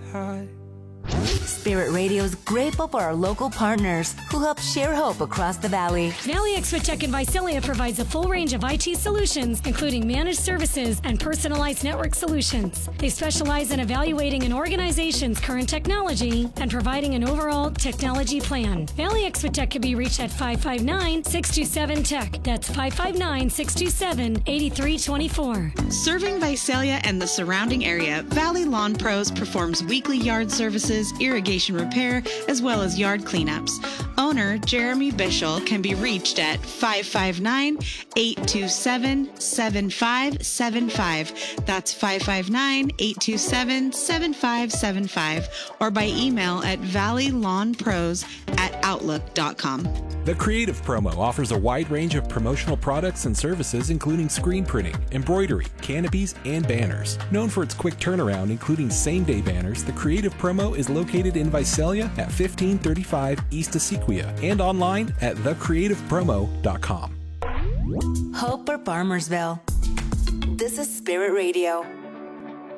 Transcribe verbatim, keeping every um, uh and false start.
high. Spirit Radio is grateful for our local partners who help share hope across the valley. Valley Expo-Tech in Visalia provides a full range of I T solutions, including managed services and personalized network solutions. They specialize in evaluating an organization's current technology and providing an overall technology plan. Valley Expo-Tech can be reached at five five nine, six two seven, T E C. That's five five nine, six two seven, eight three two four. Serving Visalia and the surrounding area, Valley Lawn Pros performs weekly yard services, irrigation repair, as well as yard cleanups. Owner Jeremy Bishel can be reached at five five nine, eight two seven, seven five seven five. That's five five nine, eight two seven, seven five seven five, or by email at valleylawnpros at outlook dot com. The Creative Promo offers a wide range of promotional products and services, including screen printing, embroidery, canopies, and banners. Known for its quick turnaround, including same-day banners, the Creative Promo is located in Visalia at fifteen thirty-five East Asequia and online at the creative promo dot com. Hope for Farmersville. This is Spirit Radio.